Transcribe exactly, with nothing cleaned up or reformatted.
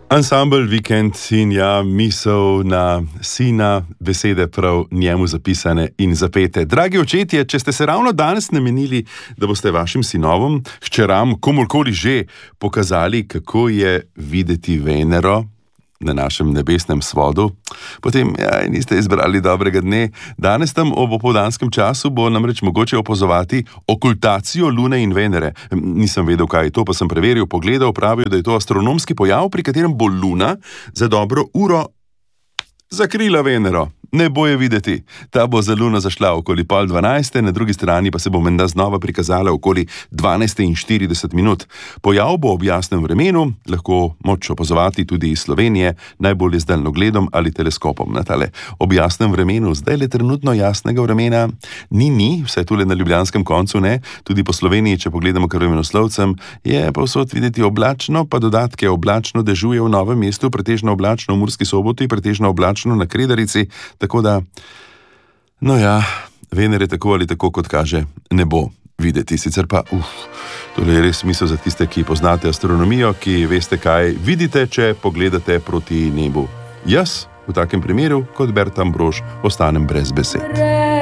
Ansambel Vikend in ja, misel na sina, besede prav njemu zapisane in zapete. Dragi očetje, če ste se ravno danes namenili, da boste vašim sinovom, hčeram, komurkoli že pokazali, kako je videti Venero na našem nebesnem svodu, potem ja, niste izbrali dobrega dne. Danes tam ob opoldanskem času bo namreč mogoče opazovati okultacijo Lune in Venere. Nisem vedel, kaj je to, pa sem preveril, pogledal, pravijo, da je to astronomski pojav, pri katerem bo Luna za dobro uro zakrila Venero. Ne bo je videti. Ta bo za Luno zašla okoli pol dvanajste, na drugi strani pa se bo menda znova prikazala okoli dvanajste in štirideset minut. Pojav bo ob jasnem vremenu, lahko moč opazovati tudi iz Slovenije, najbolje z daljnogledom ali teleskopom. Natale, ob jasnem vremenu, zdaj le trenutno jasnega vremena ni ni, vse tule na ljubljanskem koncu ne, tudi po Sloveniji, če pogledamo kar vremenoslovcem, je povsod videti oblačno, pa dodatke oblačno dežuje v Novem mestu, pretežno oblačno v Murski Soboti, pretežno oblačno na Kredarici. Tako da, no ja, Venere tako ali tako, kot kaže, ne bo videti. Sicer pa, uf, tole je res misel za tiste, ki poznate astronomijo, ki veste, kaj vidite, če pogledate proti nebu. Jaz, v takem primeru, kot Bert Ambrož, ostanem brez besed.